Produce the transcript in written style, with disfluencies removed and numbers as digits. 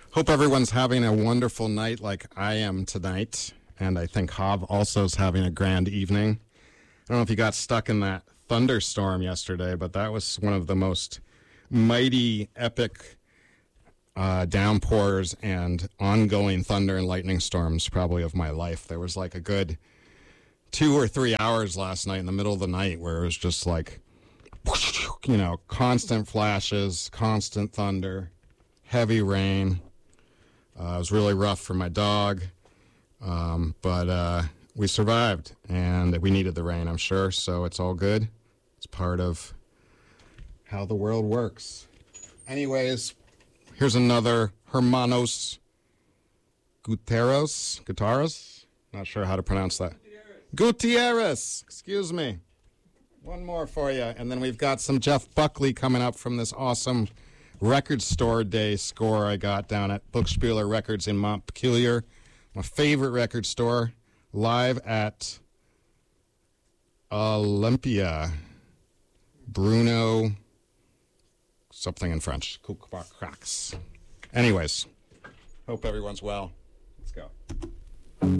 Hope everyone's having a wonderful night like I am tonight. And I think Hob also is having a grand evening. I don't know if you got stuck in that thunderstorm yesterday, but that was one of the most mighty, epic downpours and ongoing thunder and lightning storms probably of my life. There was like a good 2 or 3 hours last night in the middle of the night where it was just like, you know, constant flashes, constant thunder, heavy rain. It was really rough for my dog, but we survived, and we needed the rain, I'm sure, so it's all good. It's part of how the world works. Anyways, here's another Hermanos Gutierrez? Not sure how to pronounce that. Gutierrez, excuse me. One more for you, and then we've got some Jeff Buckley coming up from this awesome Record Store Day score I got down at Buchspieler Records in Montpelier, my favorite record store, live at Olympia. Bruno, something in French. Anyways, hope everyone's well.